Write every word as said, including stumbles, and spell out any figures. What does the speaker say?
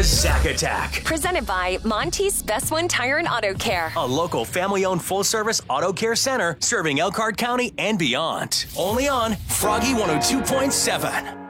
Zack Attack. Presented by Monty's Best One Tire and Auto Care. A local family-owned full-service auto care center serving Elkhart County and beyond. Only on Froggy one oh two point seven.